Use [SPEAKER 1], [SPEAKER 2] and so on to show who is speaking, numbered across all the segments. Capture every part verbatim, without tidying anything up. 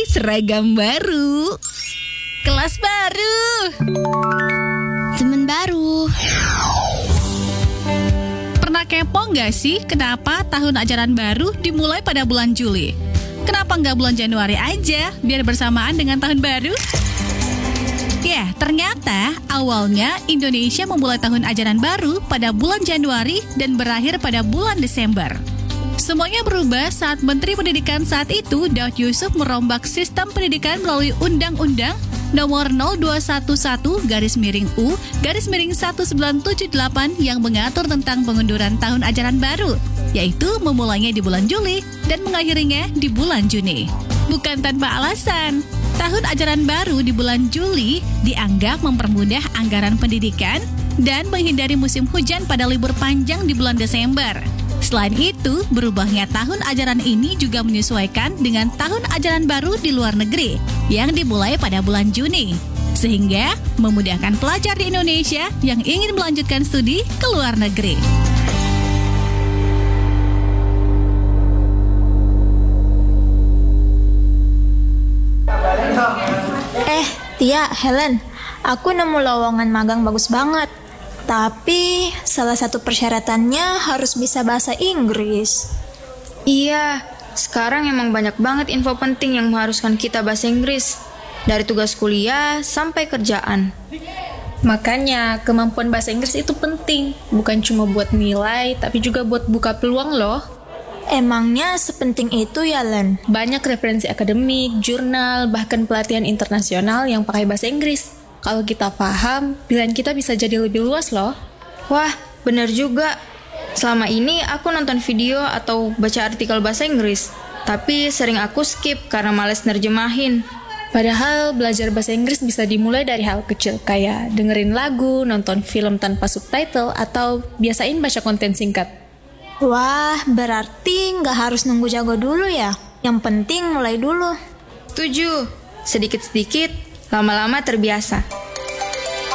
[SPEAKER 1] seragam baru. Kelas baru.
[SPEAKER 2] Temen baru.
[SPEAKER 1] Pernah kepo nggak sih kenapa tahun ajaran baru dimulai pada bulan Juli? Kenapa nggak bulan Januari aja, biar bersamaan dengan tahun baru? Ya, ternyata awalnya Indonesia memulai tahun ajaran baru pada bulan Januari dan berakhir pada bulan Desember. Semuanya berubah saat Menteri Pendidikan saat itu, Daud Yusuf, merombak sistem pendidikan melalui Undang-Undang Nomor nol dua satu satu garis miring U garis miring seribu sembilan ratus tujuh puluh delapan yang mengatur tentang pengunduran tahun ajaran baru, yaitu memulainya di bulan Juli dan mengakhirinya di bulan Juni. Bukan tanpa alasan, tahun ajaran baru di bulan Juli dianggap mempermudah anggaran pendidikan dan menghindari musim hujan pada libur panjang di bulan Desember. Selain itu, berubahnya tahun ajaran ini juga menyesuaikan dengan tahun ajaran baru di luar negeri yang dimulai pada bulan Juni, sehingga memudahkan pelajar di Indonesia yang ingin melanjutkan studi ke luar negeri.
[SPEAKER 2] Eh, Tia, Helen, aku nemu lowongan magang bagus banget. Tapi salah satu persyaratannya harus bisa bahasa Inggris.
[SPEAKER 3] Iya, sekarang emang banyak banget info penting yang mengharuskan kita bahasa Inggris. Dari tugas kuliah sampai kerjaan.
[SPEAKER 4] Makanya kemampuan bahasa Inggris itu penting. Bukan cuma buat nilai, tapi juga buat buka peluang loh.
[SPEAKER 2] Emangnya sepenting itu ya, Len?
[SPEAKER 4] Banyak referensi akademik, jurnal, bahkan pelatihan internasional yang pakai bahasa Inggris. Kalau kita paham, pilihan kita bisa jadi lebih luas loh.
[SPEAKER 3] Wah, bener juga. Selama ini aku nonton video atau baca artikel bahasa Inggris, tapi sering aku skip karena males nerjemahin.
[SPEAKER 4] Padahal belajar bahasa Inggris bisa dimulai dari hal kecil, kayak dengerin lagu, nonton film tanpa subtitle, atau biasain baca konten singkat.
[SPEAKER 2] Wah, berarti nggak harus nunggu jago dulu ya? Yang penting mulai dulu.
[SPEAKER 3] Setuju. Sedikit-sedikit, lama-lama terbiasa.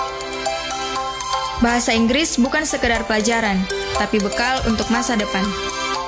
[SPEAKER 3] Bahasa Inggris bukan sekedar pelajaran, tapi bekal untuk masa depan.